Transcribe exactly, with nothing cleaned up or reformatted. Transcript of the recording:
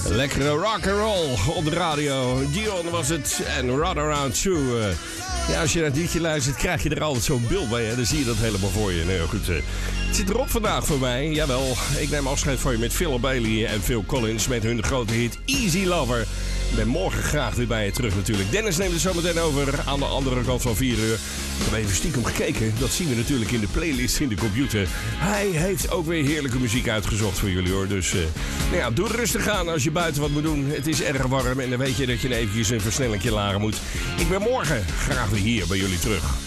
Lekkere rock'n'roll op de radio. Dion was het en Run Around True. Uh, ja, als je naar het liedje luistert, krijg je er altijd zo'n beeld bij. Hè? Dan zie je dat helemaal voor je. Nou, goed, uh, het zit erop vandaag voor mij. Jawel, ik neem afscheid van je met Phil Bailey en Phil Collins met hun grote hit Easy Lover. Ik ben morgen graag weer bij je terug natuurlijk. Dennis neemt het zo meteen over aan de andere kant van vier uur. Ik heb even stiekem gekeken. Dat zien we natuurlijk in de playlist in de computer. Hij heeft ook weer heerlijke muziek uitgezocht voor jullie hoor. Dus uh, nou ja, doe rustig aan als je buiten wat moet doen. Het is erg warm en dan weet je dat je eventjes een versnellingje lager moet. Ik ben morgen graag weer hier bij jullie terug.